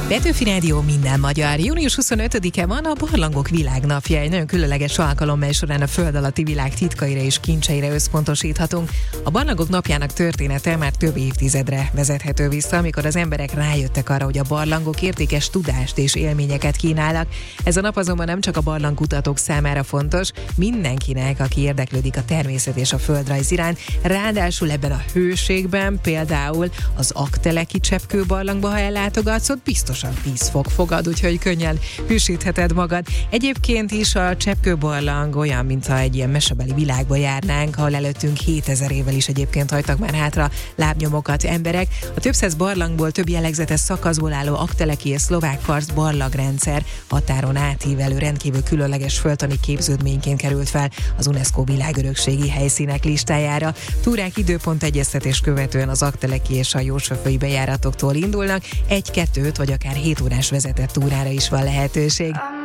Petőfi Rádió, minden magyar. Június 25-e van a Barlangok Világnapja, egy nagyon különleges alkalom, mely során a föld alatti világ titkaira és kincseire összpontosíthatunk. A Barlangok napjának története már több évtizedre vezethető vissza, amikor az emberek rájöttek arra, hogy a barlangok értékes tudást és élményeket kínálnak. Ez a nap azonban nem csak a barlangkutatók számára fontos, mindenkinek, aki érdeklődik a természet és a földrajz iránt. Ráadásul ebben a hőségben, például az Aggteleki cseppkőbarlangba, ha ellátogatsz, ott biztosan 10 fok fogad, úgyhogy könnyen hűsítheted magad. Egyébként is a cseppkőbarlang olyan, mintha egy ilyen mesebeli világba járnánk, ahol előttünk 7000 évvel is egyébként hagytak már hátra lábnyomokat emberek. A több száz barlangból, több jellegzetes szakaszból álló Aggteleki és szlovák karst barlangrendszer határon átívelő rendkívül különleges földtani képződményként került fel az UNESCO világörökségi helyszínek listájára. Túrák időpontegyeztetés követően az Aggteleki és a Jósföföi bejáratoktól indulnak, 1, 2, 5 vagy akár 7 órás vezetett túrára is van lehetőség.